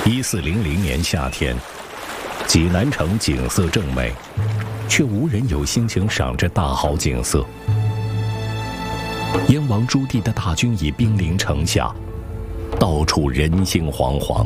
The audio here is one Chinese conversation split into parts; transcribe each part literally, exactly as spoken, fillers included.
一四零零年夏天，济南城景色正美，却无人有心情赏这大好景色。燕王朱棣的大军已兵临城下，到处人心惶惶。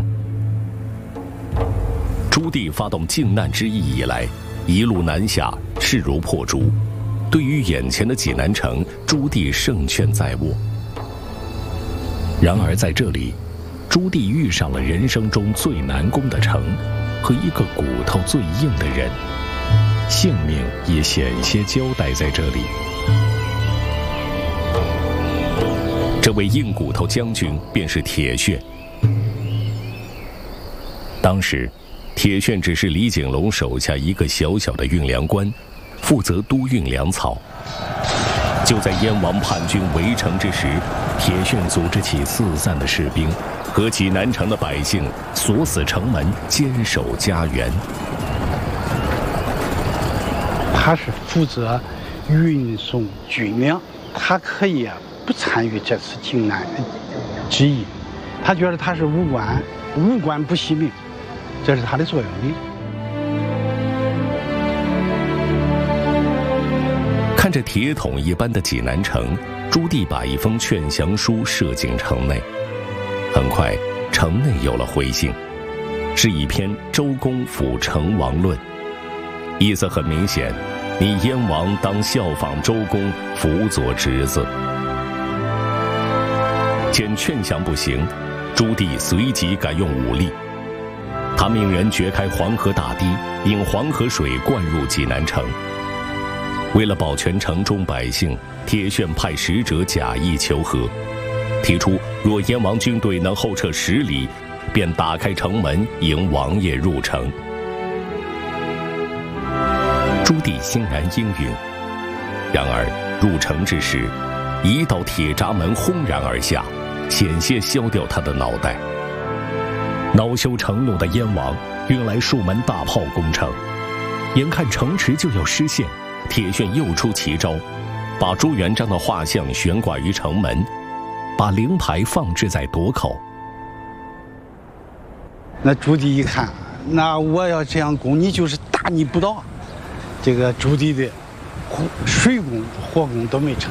朱棣发动靖难之役以来，一路南下，势如破竹。对于眼前的济南城，朱棣胜券在握。然而在这里，朱棣遇上了人生中最难攻的城，和一个骨头最硬的人，性命也险些交代在这里。这位硬骨头将军便是铁铉。当时，铁铉只是李景隆手下一个小小的运粮官，负责督运粮草。就在燕王叛军围城之时，铁铉组织起四散的士兵，和济南城的百姓锁死城门，坚守家园。 他是负责运送军粮，他可以不参与这次靖难之役，他觉得他是无官，无官不惜命，这是他的作用力。 看着铁桶一般的济南城，朱棣把一封劝降书射进城内。很快，城内有了回信，是一篇《周公辅成王论》，意思很明显，你燕王当效仿周公，辅佐侄子。见劝降不行，朱棣随即改用武力。他命人掘开黄河大堤，引黄河水灌入济南城。为了保全城中百姓，铁铉派使者假意求和，提出若燕王军队能后撤十里，便打开城门迎王爷入城。朱棣欣然应允。然而入城之时，一道铁闸门轰然而下，险些削掉他的脑袋。恼羞成怒的燕王运来数门大炮攻城，眼看城池就要失陷，铁铉又出奇招，把朱元璋的画像悬挂于城门，把灵牌放置在垛口。 那朱棣一看，那我要这样攻，你就是大逆不道。这个朱棣的水攻、火攻都没成。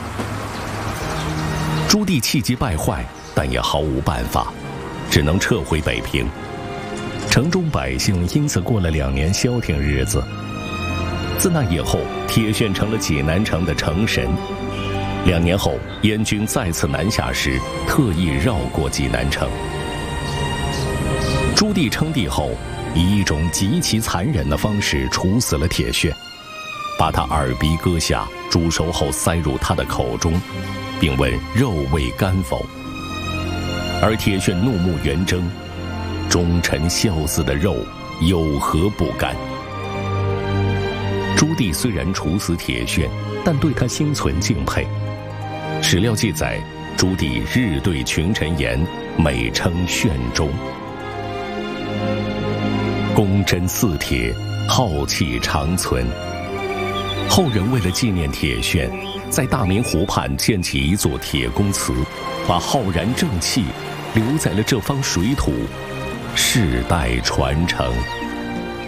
朱棣气急败坏，但也毫无办法，只能撤回北平。城中百姓因此过了两年消停日子。自那以后，铁铉成了济南城的城神。两年后，燕军再次南下时，特意绕过济南城。朱棣称帝后，以一种极其残忍的方式处死了铁铉，把他耳鼻割下，煮熟后塞入他的口中，并问肉味甘否。而铁铉怒目圆睁，忠臣孝子的肉有何不甘？朱棣虽然处死铁铉，但对他心存敬佩。史料记载，朱棣日对群臣言，美称铉忠。忠贞似铁，浩气长存。后人为了纪念铁铉，在大明湖畔建起一座铁公祠，把浩然正气留在了这方水土，世代传承。